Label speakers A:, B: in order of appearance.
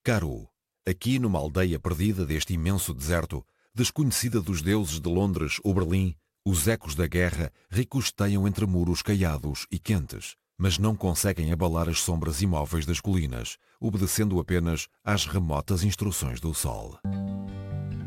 A: Karoo. Aqui, numa aldeia perdida deste imenso deserto, desconhecida dos deuses de Londres ou Berlim, os ecos da guerra ricosteiam entre muros caiados e quentes, mas não conseguem abalar as sombras imóveis das colinas, obedecendo apenas às remotas instruções do sol.